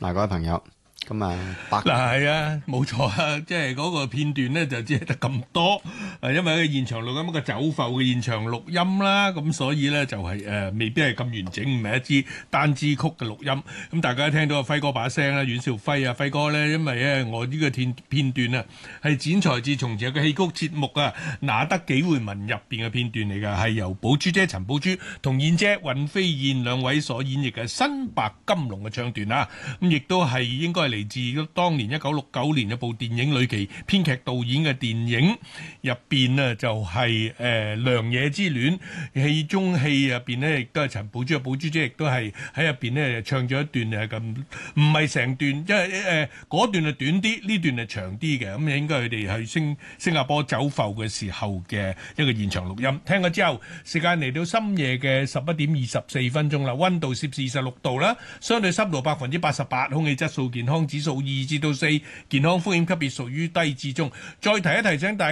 嗱，各位朋友，咁啊， 嗱係啊，冇錯啊，即係嗰個片段呢，就只係得咁多，因為個現場錄音一個走埠嘅現場錄音啦，咁所以呢，就係未必係咁完整，唔係一支單支曲嘅錄音。咁大家聽到阿輝哥把聲啦，阮兆輝啊，輝哥呢，因為咧我呢個片段啊係剪裁自從前嘅戲曲節目啊，哪得幾回文入邊嘅片段嚟㗎，係由寶珠姐陳寶珠同燕姐尹飛燕兩位所演繹嘅新白金龍嘅唱段啦。咁亦都係應該係嚟自當年1969年一部電影呂奇編劇導演嘅電影入邊啊，就係良野之戀戲中戲入邊呢，亦都係陳寶珠寶珠姐亦都係喺入邊呢唱咗一段咁，唔係成段，因為嗰段係短啲，呢段係長啲嘅，咁應該佢哋去新加坡走埠嘅時候嘅一個現場錄音。聽咗之後，時間嚟到深夜嘅11:24啦，溫度攝氏26度啦，相對濕度88%，空氣質素健康指數2至4，健康風險級別屬於低至中。再提醒大家。